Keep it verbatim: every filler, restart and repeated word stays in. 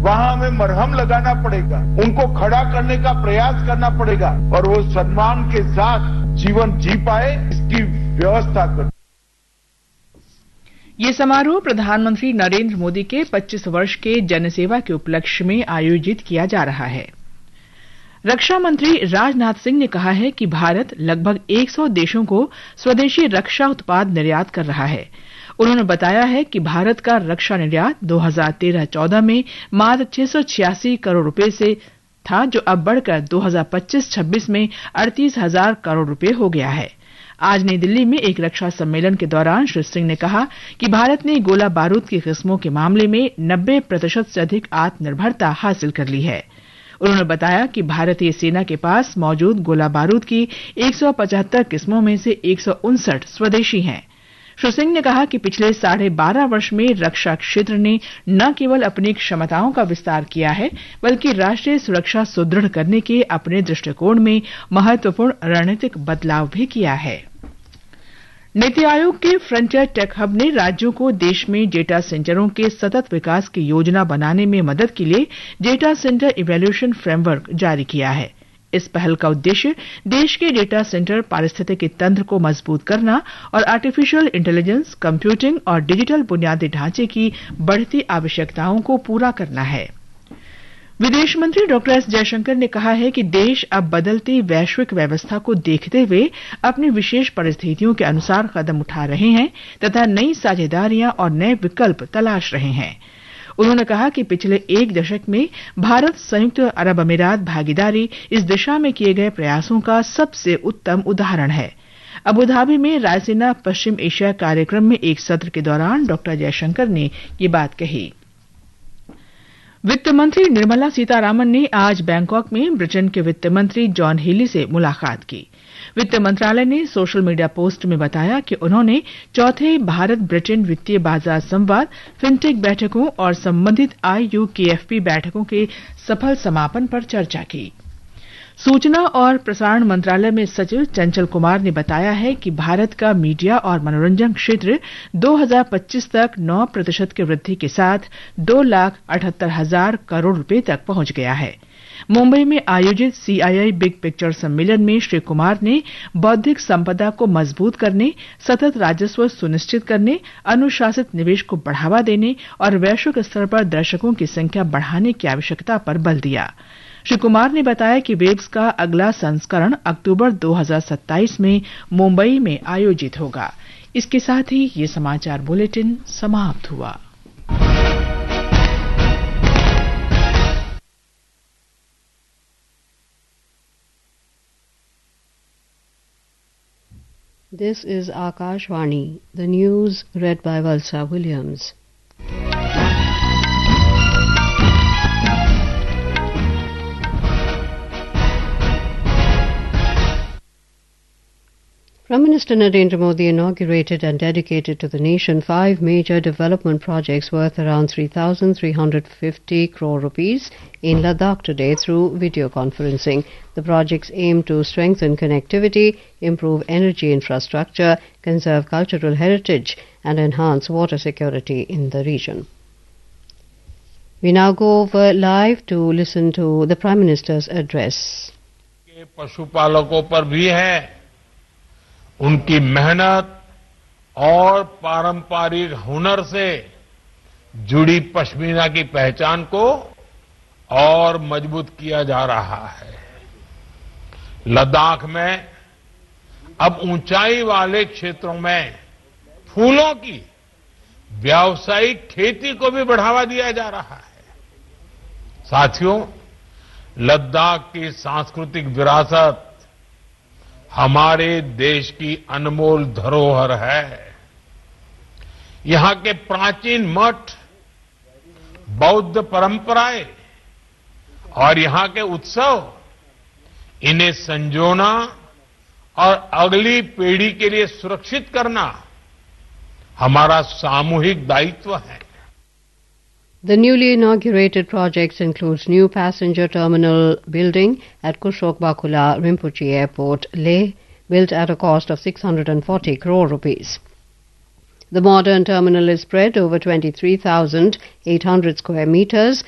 वहां हमें मरहम लगाना पड़ेगा, उनको खड़ा करने का प्रयास करना पड़ेगा और वो सम्मान के साथ जीवन जी पाए इसकी व्यवस्था कर। ये समारोह प्रधानमंत्री नरेंद्र मोदी के पच्चीस वर्ष के जनसेवा के उपलक्ष्य में आयोजित किया जा रहा है। रक्षा मंत्री राजनाथ सिंह ने कहा है कि भारत लगभग सौ देशों को स्वदेशी रक्षा उत्पाद निर्यात कर रहा है। उन्होंने बताया है कि भारत का रक्षा निर्यात दो हज़ार तेरह चौदह में मात्र छह सौ छियासी करोड़ रुपए से था, जो अब बढ़कर दो हज़ार पच्चीस छब्बीस में अड़तीस हजार करोड़ रुपए हो गया है। आज नई दिल्ली में एक रक्षा सम्मेलन के दौरान श्री सिंह ने कहा कि भारत ने गोला बारूद की किस्मों के मामले में नब्बे प्रतिशत से अधिक आत्मनिर्भरता हासिल कर ली है। उन्होंने बताया कि भारतीय सेना के पास मौजूद गोला बारूद की एक सौ पचहत्तर किस्मों में से एक सौ उनसठ स्वदेशी हैं। श्री सिंह ने कहा कि पिछले साढ़े बारह वर्ष में रक्षा क्षेत्र ने न केवल अपनी क्षमताओं का विस्तार किया है, बल्कि राष्ट्रीय सुरक्षा सुदृढ़ करने के अपने दृष्टिकोण में महत्वपूर्ण रणनीतिक बदलाव भी किया है। नीति आयोग के फ्रंटियर टेक हब ने राज्यों को देश में डेटा सेंटरों के सतत विकास की योजना बनाने में मदद के लिए डेटा सेंटर इवैल्यूएशन फ्रेमवर्क जारी किया है। इस पहल का उद्देश्य देश के डेटा सेंटर पारिस्थितिकी तंत्र को मजबूत करना और आर्टिफिशियल इंटेलिजेंस, कंप्यूटिंग और डिजिटल बुनियादी ढांचे की बढ़ती आवश्यकताओं को पूरा करना है। विदेश मंत्री डॉक्टर एस जयशंकर ने कहा है कि देश अब बदलती वैश्विक व्यवस्था को देखते हुए अपनी विशेष परिस्थितियों के अनुसार कदम उठा रहे हैं तथा नई साझेदारियां और नए विकल्प तलाश रहे हैं। उन्होंने कहा कि पिछले एक दशक में भारत संयुक्त अरब अमीरात भागीदारी इस दिशा में किए गए प्रयासों का सबसे उत्तम उदाहरण है। अबुधाबी में रायसीना पश्चिम एशिया कार्यक्रम में एक सत्र के दौरान डॉक्टर जयशंकर ने ये बात कही। वित्त मंत्री निर्मला सीतारामन ने आज बैंकॉक में ब्रिटेन के वित्त मंत्री जॉन हेली से मुलाकात की। वित्त मंत्रालय ने सोशल मीडिया पोस्ट में बताया कि उन्होंने चौथे भारत ब्रिटेन वित्तीय बाजार संवाद, फिनटेक बैठकों और संबंधित आई यू के एफ पी बैठकों के सफल समापन पर चर्चा की। सूचना और प्रसारण मंत्रालय में सचिव चंचल कुमार ने बताया है कि भारत का मीडिया और मनोरंजन क्षेत्र दो हज़ार पच्चीस तक नौ प्रतिशत की वृद्धि के साथ दो लाख अठहत्तर हजार करोड़ रुपए तक पहुंच गया है। मुंबई में आयोजित सी आई आई बिग पिक्चर सम्मेलन में श्री कुमार ने बौद्धिक संपदा को मजबूत करने, सतत राजस्व सुनिश्चित करने, अनुशासित निवेश को बढ़ावा देने और वैश्विक स्तर पर दर्शकों की संख्या बढ़ाने की आवश्यकता पर बल दिया। श्री कुमार ने बताया कि वेब्स का अगला संस्करण अक्टूबर दो हज़ार सत्ताईस में मुंबई में आयोजित होगा। इसके साथ ही ये समाचार बुलेटिन समाप्त हुआ। This is Akashvani, the news read by Valsa Williams. Prime Minister Narendra Modi inaugurated and dedicated to the nation five major development projects worth around three thousand three hundred fifty crore rupees in Ladakh today through video conferencing. The projects aim to strengthen connectivity, improve energy infrastructure, conserve cultural heritage and enhance water security in the region. We now go over live to listen to the Prime Minister's address. पशुपालकों पर भी है, उनकी मेहनत और पारंपरिक हुनर से जुड़ी पश्मीना की पहचान को और मजबूत किया जा रहा है। लद्दाख में अब ऊंचाई वाले क्षेत्रों में फूलों की व्यावसायिक खेती को भी बढ़ावा दिया जा रहा है। साथियों, लद्दाख की सांस्कृतिक विरासत हमारे देश की अनमोल धरोहर है। यहां के प्राचीन मठ, बौद्ध परंपराएं और यहां के उत्सव, इन्हें संजोना और अगली पीढ़ी के लिए सुरक्षित करना हमारा सामूहिक दायित्व है। The newly inaugurated projects includes new passenger terminal building at Kushok Bakula Rinpoche Airport, Leh, built at a cost of six hundred forty crore rupees. The modern terminal is spread over twenty-three thousand eight hundred square meters